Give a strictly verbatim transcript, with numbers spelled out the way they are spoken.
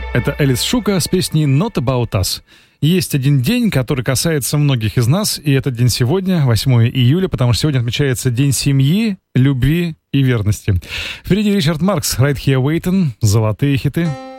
Это Элис Шука с песней «Not About Us». Есть один день, который касается многих из нас, и этот день сегодня, восьмое июля, потому что сегодня отмечается День семьи, любви и верности. Впереди Ричард Маркс, «Right Here Waiting», золотые хиты.